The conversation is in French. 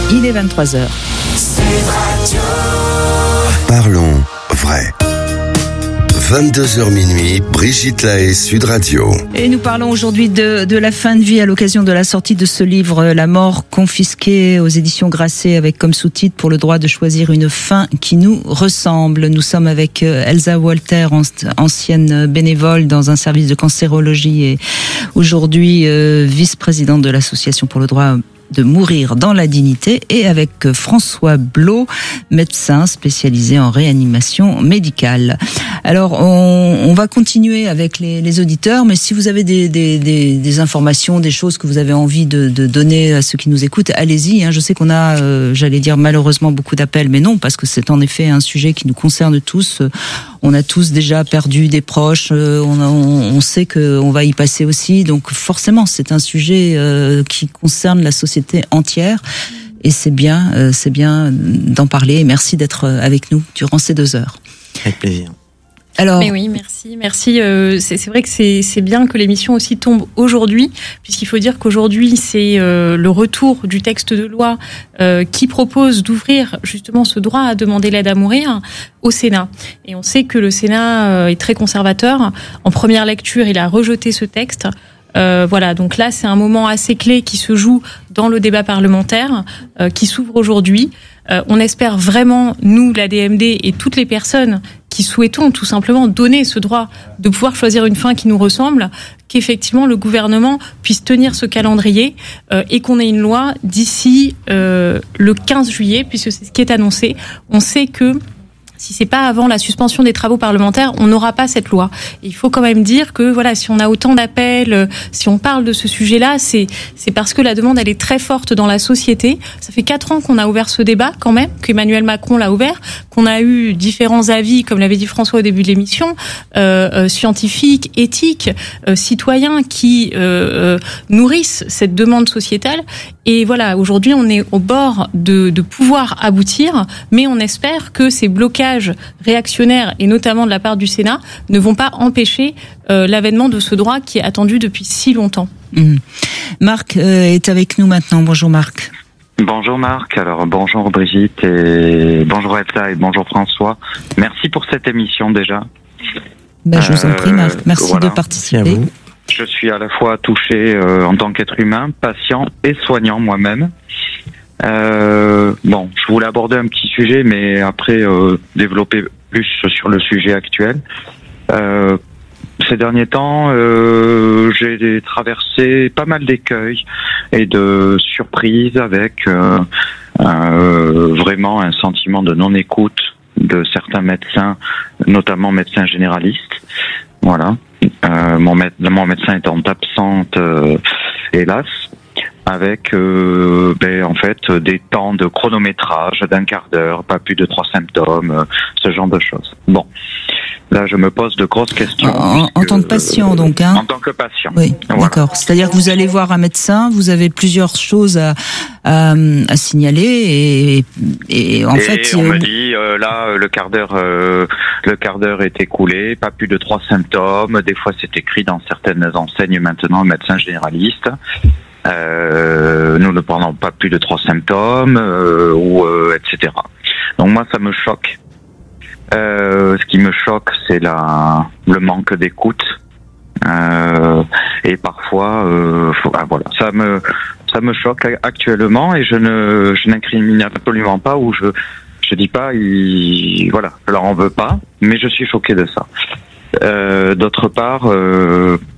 Il est 23h. Parlons vrai. 22h minuit, Brigitte Lahaie, Sud Radio. Et nous parlons aujourd'hui de la fin de vie à l'occasion de la sortie de ce livre, La mort confisquée, aux éditions Grasset, avec comme sous-titre Pour le droit de choisir une fin qui nous ressemble. Nous sommes avec Elsa Walter, ancienne bénévole dans un service de cancérologie et aujourd'hui vice-présidente de l'association pour le droit de mourir dans la dignité, et avec François Blot, médecin spécialisé en réanimation médicale. Alors, on va continuer avec les auditeurs, mais si vous avez des informations, des choses que vous avez envie de donner à ceux qui nous écoutent, allez-y. Je sais qu'on a, j'allais dire malheureusement, beaucoup d'appels, mais non, parce que c'est en effet un sujet qui nous concerne tous. On a tous déjà perdu des proches, on sait qu'on va y passer aussi, donc forcément c'est un sujet qui concerne la société entière, et c'est bien d'en parler, et merci d'être avec nous durant ces 2 heures. Avec plaisir. Alors, mais oui, merci. C'est vrai que c'est bien que l'émission aussi tombe aujourd'hui, puisqu'il faut dire qu'aujourd'hui c'est le retour du texte de loi qui propose d'ouvrir justement ce droit à demander l'aide à mourir au Sénat. Et on sait que le Sénat est très conservateur. En première lecture, il a rejeté ce texte. Voilà, donc là c'est un moment assez clé qui se joue dans le débat parlementaire qui s'ouvre aujourd'hui. On espère vraiment, nous, la DMD et toutes les personnes qui souhaitons tout simplement donner ce droit de pouvoir choisir une fin qui nous ressemble, qu'effectivement le gouvernement puisse tenir ce calendrier et qu'on ait une loi d'ici le 15 juillet, puisque c'est ce qui est annoncé. On sait que si c'est pas avant la suspension des travaux parlementaires, on n'aura pas cette loi. Et il faut quand même dire que voilà, si on a autant d'appels, si on parle de ce sujet-là, c'est parce que la demande elle est très forte dans la société. Ça fait 4 ans qu'on a ouvert ce débat quand même, qu'Emmanuel Macron l'a ouvert, qu'on a eu différents avis, comme l'avait dit François au début de l'émission, scientifiques, éthiques, citoyens qui nourrissent cette demande sociétale. Et voilà, aujourd'hui on est au bord de pouvoir aboutir, mais on espère que ces blocages réactionnaires, et notamment de la part du Sénat, ne vont pas empêcher l'avènement de ce droit qui est attendu depuis si longtemps. Marc est avec nous maintenant. Bonjour Marc. Bonjour Marc, alors bonjour Brigitte, et bonjour Elsa, et bonjour François. Merci pour cette émission déjà. Je vous en prie Marc, merci voilà. De participer. Je suis à la fois touché en tant qu'être humain, patient et soignant moi-même. Je voulais aborder un petit sujet, mais après développer plus sur le sujet actuel. Ces derniers temps, j'ai traversé pas mal d'écueils et de surprises avec vraiment un sentiment de non-écoute de certains médecins, notamment médecins généralistes. Voilà. Mon médecin étant absente, hélas, avec en fait des temps de chronométrage d'1 quart d'heure, pas plus de 3 symptômes, ce genre de choses. Bon, là je me pose de grosses questions. En tant que patient donc, hein ? En tant que patient. Oui, voilà. D'accord. C'est-à-dire que vous allez voir un médecin, vous avez plusieurs choses à signaler et en fait... on me dit là le quart d'heure est écoulé, pas plus de 3 symptômes. Des fois c'est écrit dans certaines enseignes maintenant, médecin généraliste. Nous ne prenons pas plus de 3 symptômes, etc. Donc moi, ça me choque. Ce qui me choque, c'est le manque d'écoute. Et parfois, voilà, ça me choque actuellement, et je n'incrimine absolument pas, ou je dis pas, voilà, je leur en veux pas, mais je suis choqué de ça. D'autre part,